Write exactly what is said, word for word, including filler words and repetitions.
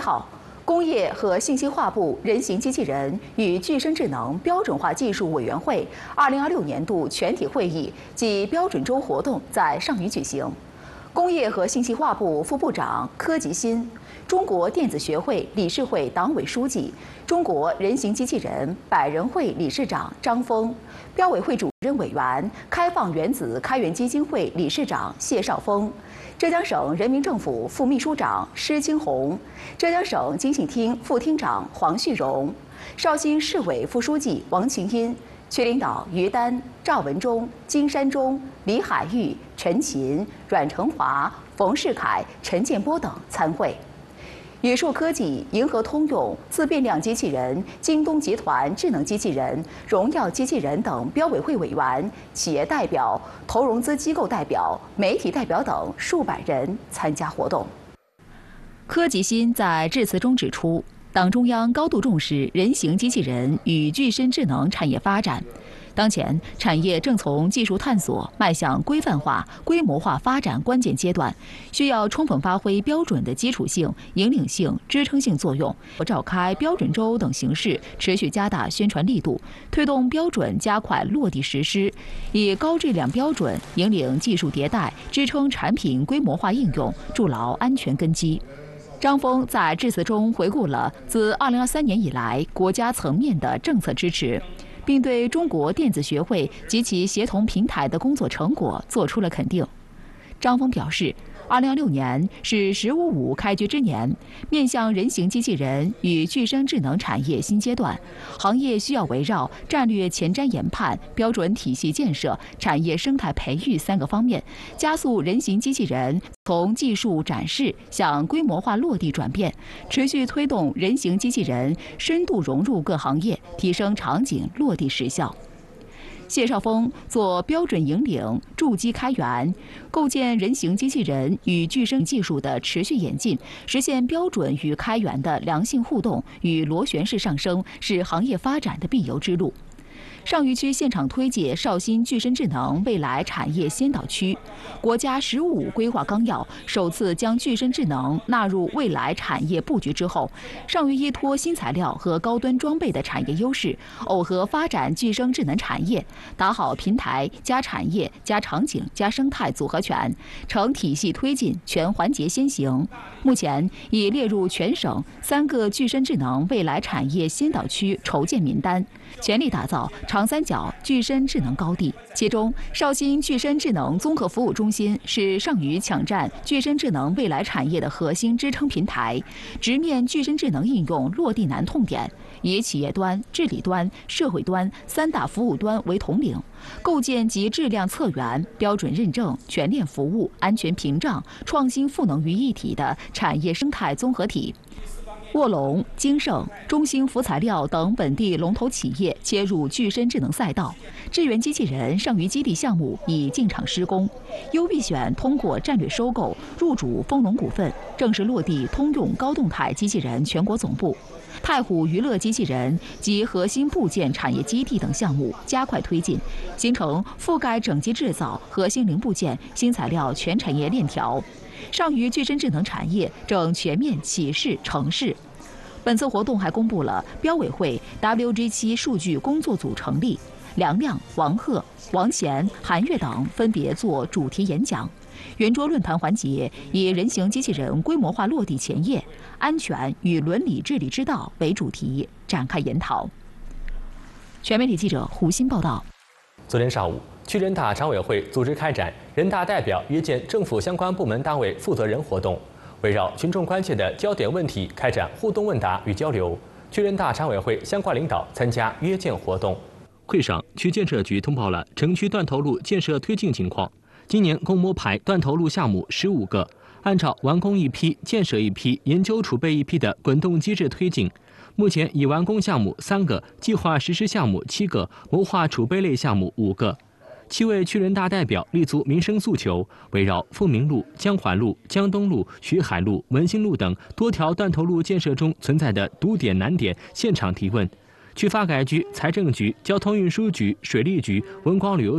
号，工业和信息化部人形机器人与具身智能标准化技术委员会二零二六年度全体会议暨标准周活动在上虞举行。工业和信息化部副部长柯吉新、中国电子学会理事会党委书记、中国人形机器人百人会理事长张峰、标委会主任委员、开放原子开源基金会理事长谢少峰、浙江省人民政府副秘书长施金红、浙江省经信厅副厅长黄旭荣、绍兴市委副书记王群英、区领导于丹、赵文忠、金山中、李海玉、陈琴、阮成华、冯世凯、陈建波等参会。宇树科技、银河通用、自变量机器人、京东集团智能机器人、荣耀机器人等标委会委员、企业代表、投融资机构代表、媒体代表等数百人参加活动。柯吉新在致辞中指出，党中央高度重视人形机器人与具身智能产业发展。当前，产业正从技术探索迈向规范化、规模化发展关键阶段，需要充分发挥标准的基础性、引领性、支撑性作用，召开标准周等形式，持续加大宣传力度，推动标准加快落地实施，以高质量标准引领技术迭代，支撑产品规模化应用，筑牢安全根基。张峰在致辞中回顾了自二零二三年以来国家层面的政策支持，并对中国电子学会及其协同平台的工作成果作出了肯定。张峰表示，二零二六年是“十五五”开局之年，面向人形机器人与具身智能产业新阶段，行业需要围绕战略前瞻研判、标准体系建设、产业生态培育三个方面，加速人形机器人从技术展示向规模化落地转变，持续推动人形机器人深度融入各行业，提升场景落地实效。谢少峰做标准引领、筑基开源，构建人形机器人与具身技术的持续演进，实现标准与开源的良性互动与螺旋式上升，是行业发展的必由之路。上虞区现场推介绍兴具身智能未来产业先导区，国家“十五五”规划纲要首次将具身智能纳入未来产业布局之后，上虞依托新材料和高端装备的产业优势，耦合发展具身智能产业，打好平台加产业加场景加生态组合拳，呈体系推进、全环节先行。目前已列入全省三个具身智能未来产业先导区筹建名单，全力打造长三角具身智能高地。其中，绍兴具身智能综合服务中心是上虞抢占具身智能未来产业的核心支撑平台，直面具身智能应用落地难痛点，以企业端、治理端、社会端三大服务端为统领，构建集质量测源、标准认证、全链服务、安全屏障、创新赋能于一体的产业生态综合体。卧龙、京盛、中兴福材料等本地龙头企业切入具身智能赛道，智源机器人上虞基地项目已进场施工，优必选通过战略收购入主丰龙股份，正式落地通用高动态机器人全国总部。太虎娱乐机器人及核心部件产业基地等项目加快推进，形成覆盖整机制造、核心零部件、新材料全产业链条。上虞具身智能产业正全面起势成势。本次活动还公布了标委会 W G 七数据工作组成立，梁亮、王鹤、王贤、韩月等分别做主题演讲。圆桌论坛环节以人形机器人规模化落地前夜、安全与伦理治理之道为主题展开研讨。全媒体记者胡鑫报道。 昨天上午，区人大常委会组织开展人大代表约见政府相关部门单位负责人活动，围绕群众关切的焦点问题开展互动问答与交流。区人大常委会相关领导参加约见活动。 会上，区建设局通报了城区断头路建设推进情况。今年共摸排断头路项目十五个，按照完工一批、建设一批、研究储备一批的滚动机制推进。目前已完工项目三个，计划实施项目七个，谋划储备类项目五个。七位区人大代表立足民生诉求，围绕凤鸣路、江环路、江东路、徐海路、文兴路等多条断头路建设中存在的堵点难点现场提问。区发改局、财政局、交通运输局、水利局、文广旅游